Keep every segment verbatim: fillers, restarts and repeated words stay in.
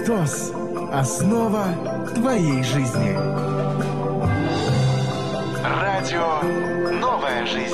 ТОС. Основа твоей жизни. Радио «Новая жизнь».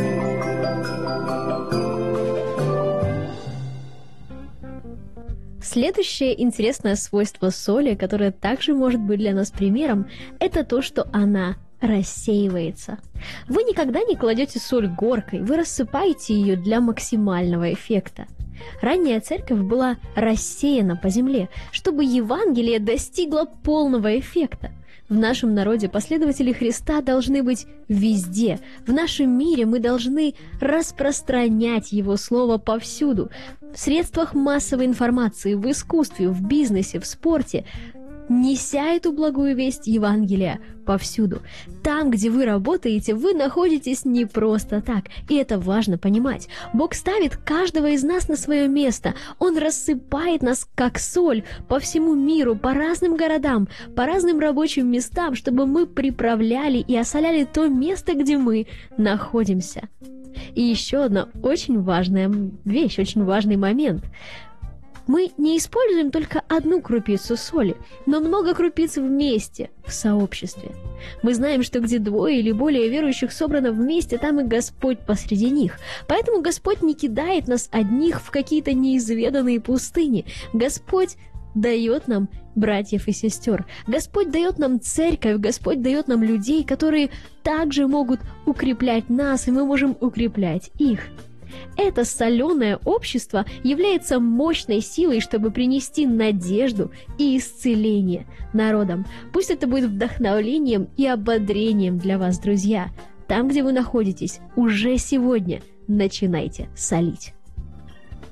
Следующее интересное свойство соли, которое также может быть для нас примером, это то, что она рассеивается. Вы никогда не кладете соль горкой, вы рассыпаете ее для максимального эффекта. Ранняя церковь была рассеяна по земле, чтобы Евангелие достигло полного эффекта. В нашем народе последователи Христа должны быть везде. В нашем мире мы должны распространять Его Слово повсюду. В средствах массовой информации, в искусстве, в бизнесе, в спорте. Неся эту благую весть Евангелия повсюду. Там, где вы работаете, вы находитесь не просто так. И это важно понимать. Бог ставит каждого из нас на свое место. Он рассыпает нас, как соль, по всему миру, по разным городам, по разным рабочим местам, чтобы мы приправляли и осоляли то место, где мы находимся. И еще одна очень важная вещь, очень важный момент. Мы не используем только одну крупицу соли, но много крупиц вместе, в сообществе. Мы знаем, что где двое или более верующих собрано вместе, там и Господь посреди них. Поэтому Господь не кидает нас одних в какие-то неизведанные пустыни. Господь дает нам братьев и сестер. Господь дает нам церковь, Господь дает нам людей, которые также могут укреплять нас, и мы можем укреплять их. Это соленое общество является мощной силой, чтобы принести надежду и исцеление народам. Пусть это будет вдохновлением и ободрением для вас, друзья. Там, где вы находитесь, уже сегодня начинайте солить.